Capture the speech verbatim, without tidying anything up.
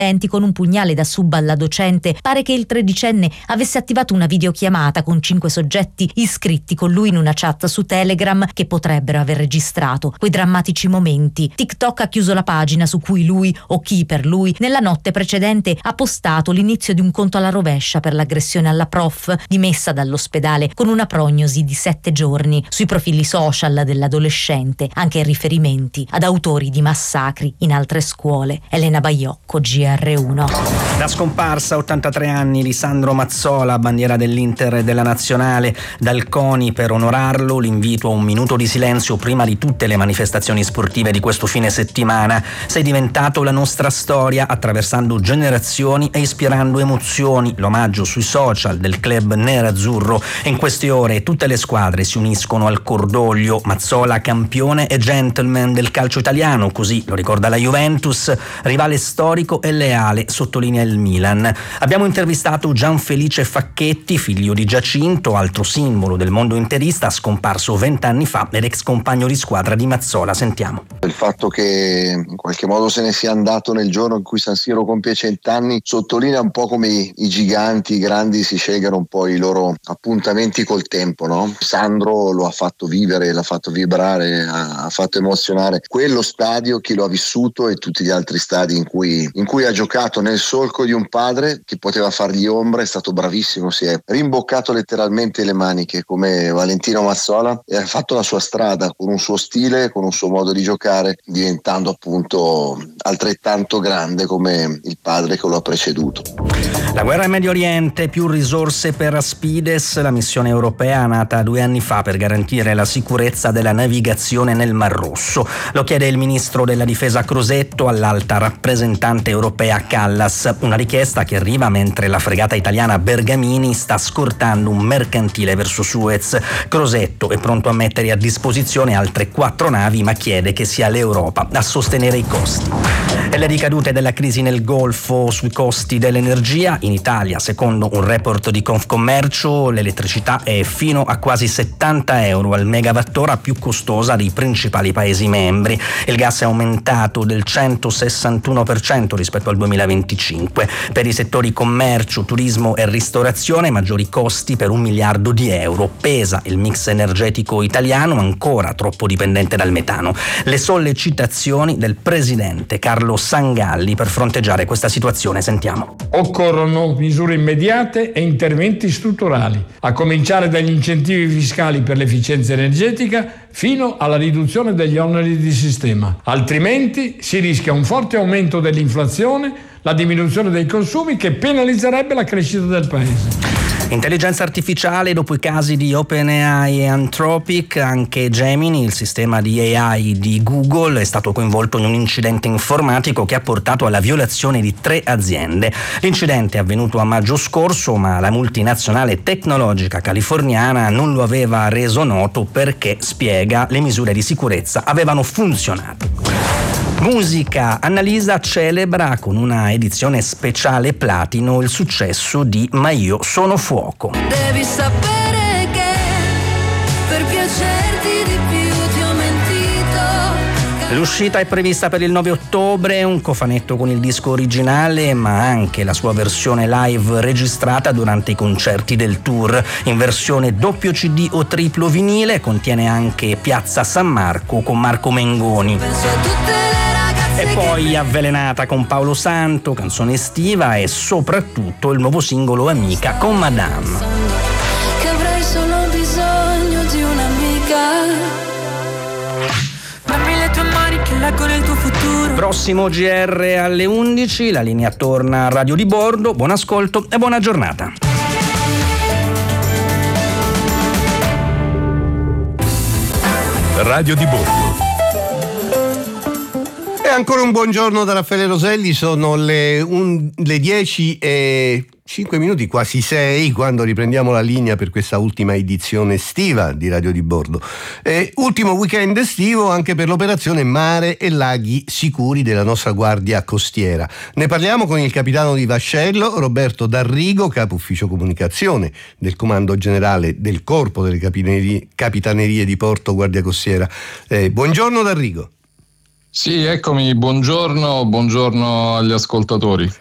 con un pugnale da sub alla docente. Pare che il tredicenne avesse attivato una videochiamata con cinque soggetti iscritti con lui in una chat su Telegram che potrebbero aver registrato quei drammatici momenti. TikTok ha chiuso la pagina su cui lui, o chi per lui, nella notte precedente ha postato l'inizio di un conto alla rovescia per l'aggressione alla prof dimessa dall'ospedale con una prognosi di sette giorni. Sui profili social dell'adolescente anche riferimenti ad autori di massacri in altre scuole. Elena Baiocco, G R uno. La scomparsa, ottantatré anni, di Sandro Mazzola, bandiera dell'Inter e della Nazionale. Dal CONI, per onorarlo, l'invito a un minuto di silenzio prima di tutte le manifestazioni sportive di questo fine settimana. Sei diventato la nostra storia, attraversando generazioni e ispirando emozioni. L'omaggio sui social del club nerazzurro. In queste ore tutte le squadre si uniscono al cordoglio. Mazzola, campione e gentleman del calcio italiano, così lo ricorda la Juventus, rivale storico e leale, sottolinea il Milan. Abbiamo intervistato Gianfelice Facchetti, figlio di Giacinto, altro simbolo del mondo interista, scomparso vent'anni fa ed ex compagno di squadra di Mazzola. Sentiamo. Il fatto che in qualche modo se ne sia andato nel giorno in cui San Siro compie cent'anni sottolinea un po' come i, i giganti, i grandi si scelgano un po' i loro appuntamenti col tempo, no? Sandro lo ha fatto vivere, l'ha fatto vibrare, ha, ha fatto emozionare quello stadio, chi lo ha vissuto e tutti gli altri stadi in cui, in cui ha giocato nel solco di un padre che poteva fargli ombra. È stato bravissimo, si è rimboccato letteralmente le maniche come Valentino Mazzola e ha fatto la sua strada con un suo stile, con un suo modo di giocare, diventando appunto altrettanto grande come il padre che lo ha preceduto. La guerra in Medio Oriente, più risorse per Aspides, la missione europea nata due anni fa per garantire la sicurezza della navigazione nel Mar Rosso. Lo chiede il ministro della difesa Crosetto all'alta rappresentante europea Callas, una richiesta che arriva mentre la fregata italiana Bergamini sta scortando un mercantile verso Suez. Crosetto è pronto a mettere a disposizione altre quattro navi, ma chiede che sia l'Europa a sostenere i costi. E le ricadute della crisi nel Golfo sui costi dell'energia. In Italia, secondo un report di Confcommercio, l'elettricità è fino a quasi settanta euro al megawattora, più costosa dei principali paesi membri. Il gas è aumentato del centosessantuno per cento rispetto al duemilaventicinque. Per i settori commercio, turismo e ristorazione, maggiori costi per un miliardo di euro. Pesa il mix energetico italiano, ancora troppo dipendente dal metano. Le sollecitazioni del presidente Carlo Sangalli per fronteggiare questa situazione. Sentiamo. Occorrono misure immediate e interventi strutturali, a cominciare dagli incentivi fiscali per l'efficienza energetica fino alla riduzione degli oneri di sistema. Altrimenti si rischia un forte aumento dell'inflazione, la diminuzione dei consumi che penalizzerebbe la crescita del paese. Intelligenza artificiale, dopo i casi di OpenAI e Anthropic, anche Gemini, il sistema di A I di Google, è stato coinvolto in un incidente informatico che ha portato alla violazione di tre aziende. L'incidente è avvenuto a maggio scorso, ma la multinazionale tecnologica californiana non lo aveva reso noto perché, spiega, le misure di sicurezza avevano funzionato. Musica, Annalisa celebra con una edizione speciale platino il successo di Ma io sono fuoco. Devi sapere che per piacerti di più ti ho mentito. L'uscita è prevista per il nove ottobre, un cofanetto con il disco originale ma anche la sua versione live registrata durante i concerti del tour. In versione doppio C D o triplo vinile contiene anche Piazza San Marco con Marco Mengoni. Penso a tutte le E poi Avvelenata con Paolo Santo, canzone estiva, e soprattutto il nuovo singolo Amica con Madame. che avrei solo bisogno di un'amica. Dammi le tue mani che leggo nel tuo futuro. Prossimo G R alle undici, la linea torna a Radio di Bordo. Buon ascolto e buona giornata. Radio di Bordo. E ancora un buongiorno da Raffaele Roselli, sono le, un, le dieci e cinque minuti, quasi sei, quando riprendiamo la linea per questa ultima edizione estiva di Radio di Bordo. E ultimo weekend estivo anche per l'operazione Mare e Laghi Sicuri della nostra Guardia Costiera. Ne parliamo con il capitano di vascello Roberto D'Arrigo, capo ufficio comunicazione del Comando Generale del Corpo delle Capitanerie, Capitanerie di Porto Guardia Costiera. Eh, buongiorno D'Arrigo. Sì, eccomi, buongiorno, buongiorno agli ascoltatori.